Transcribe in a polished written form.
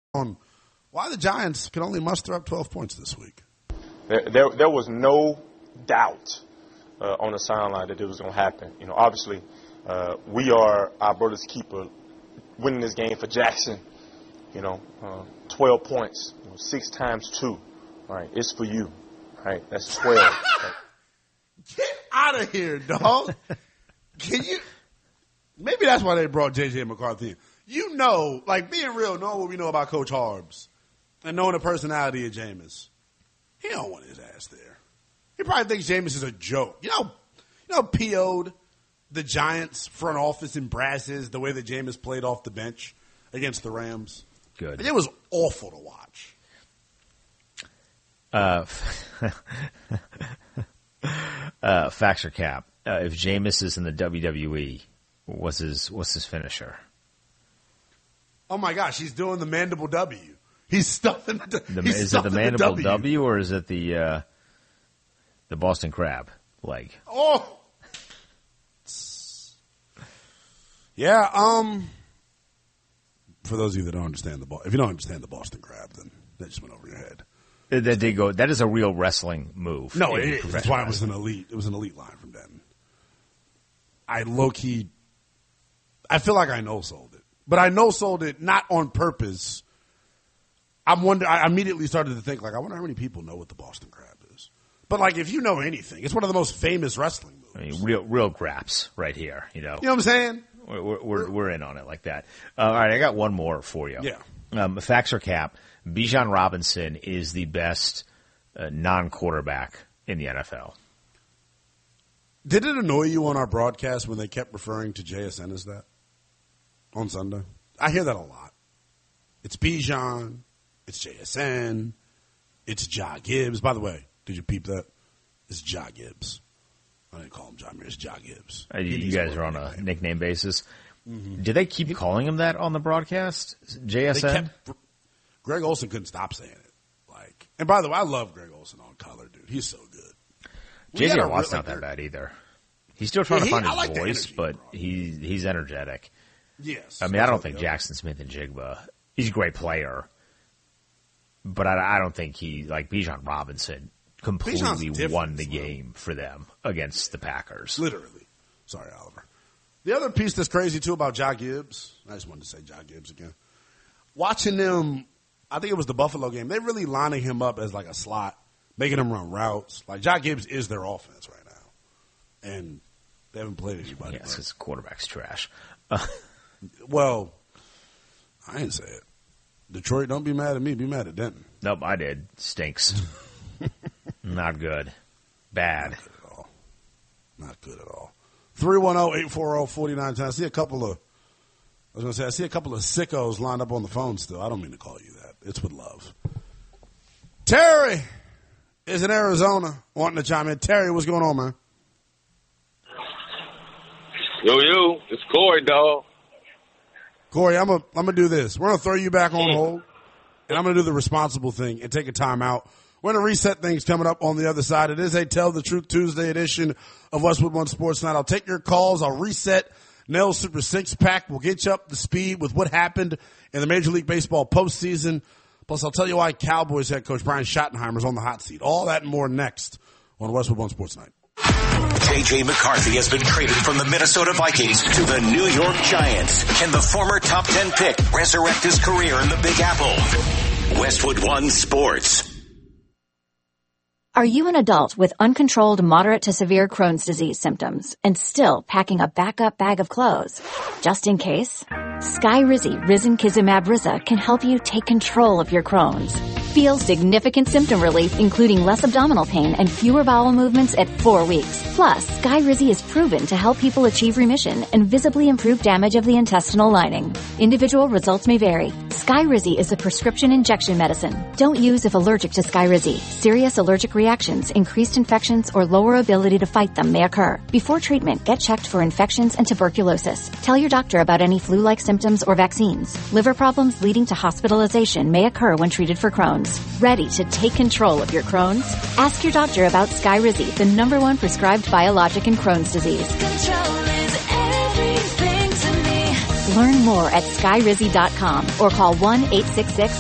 on why the Giants can only muster up 12 points this week. There was no doubt on the sideline that it was going to happen. You know, obviously, we are our brother's keeper. Winning this game for Jackson, 12 points, 6 times 2, right? It's for you, right? That's 12. Right? Get out of here, dog. Can you? Maybe that's why they brought J.J. McCarthy in. You know, like being real, knowing what we know about Coach Harbs and knowing the personality of Jameis, he don't want his ass there. He probably thinks Jameis is a joke. You know, PO'd the Giants front office and brasses the way that Jameis played off the bench against the Rams. Good. And it was awful to watch. Facts or cap? If Jameis is in the WWE, what's his finisher? Oh my gosh, he's doing the mandible W. He's stuffing Is it the mandible W or is it the Boston Crab leg? Oh, yeah. For those of you that don't understand if you don't understand the Boston Crab, then that just went over your head. That did go. That is a real wrestling move. No, it is. That's why it was an elite. It was an elite line from Denton. I feel like I no-sold it, but I no-sold it not on purpose. I immediately started to think, like, I wonder how many people know what the Boston Crab is. But like, if you know anything, it's one of the most famous wrestling moves. I mean, real graps right here. You know what I'm saying? We're in on it like that. All right, I got one more for you. Yeah. Facts or cap? Bijan Robinson is the best non-quarterback in the NFL. Did it annoy you on our broadcast when they kept referring to JSN as that on Sunday? I hear that a lot. It's Bijan. It's JSN. It's Ja Gibbs. By the way, did you peep that? It's Ja Gibbs. I didn't call him John Mears. It's Ja Gibbs. You guys are on a nickname basis. Mm-hmm. Did they keep calling him that on the broadcast? JSN? Greg Olsen couldn't stop saying it. And by the way, I love Greg Olsen on color, dude. He's so good. J.J. Watt's not that bad either. He's still trying to find his voice, but he's energetic. Yes. I mean, I don't think Jackson Smith and Jigba. He's a great player, but I don't think Bijan Robinson completely won the game for them against the Packers. Literally. Sorry, Oliver. The other piece that's crazy too about Ja Gibbs. I just wanted to say Ja Gibbs again. Watching them, I think it was the Buffalo game. They're really lining him up as like a slot, making him run routes. Like Ja Gibbs is their offense right now, and they haven't played anybody. Yes, his quarterback's trash. Well, I didn't say it. Detroit, don't be mad at me. Be mad at Denton. Nope, I did. Stinks. Not good. Bad. Not good at all. 310-840-4910. I see a couple of sickos lined up on the phone still. I don't mean to call you that. It's with love. Terry is in Arizona wanting to chime in. Terry, what's going on, man? Yo, it's Corey, dog. Corey, I'm gonna do this. We're gonna throw you back on hold, and I'm gonna do the responsible thing and take a timeout. We're gonna reset things coming up on the other side. It is a Tell the Truth Tuesday edition of Westwood One Sports Night. I'll take your calls. I'll reset Nell's Super Six Pack. We'll get you up to speed with what happened in the Major League Baseball postseason. Plus, I'll tell you why Cowboys head coach Brian Schottenheimer's on the hot seat. All that and more next on Westwood One Sports Night. J.J. McCarthy has been traded from the Minnesota Vikings to the New York Giants. Can the former top 10 pick resurrect his career in the Big Apple? Westwood One Sports. Are you an adult with uncontrolled moderate to severe Crohn's disease symptoms and still packing a backup bag of clothes? Just in case? Skyrizi Risankizumab Riza can help you take control of your Crohn's. Feel significant symptom relief, including less abdominal pain and fewer bowel movements at 4 weeks. Plus, Skyrizi is proven to help people achieve remission and visibly improve damage of the intestinal lining. Individual results may vary. Skyrizi is a prescription injection medicine. Don't use if allergic to Skyrizi. Serious allergic reactions, increased infections, or lower ability to fight them may occur. Before treatment, get checked for infections and tuberculosis. Tell your doctor about any flu-like symptoms or vaccines. Liver problems leading to hospitalization may occur when treated for Crohn's. Ready to take control of your Crohn's? Ask your doctor about Skyrizi, the #1 prescribed biologic in Crohn's disease. Control is everything to me. Learn more at skyrizi.com or call 1-866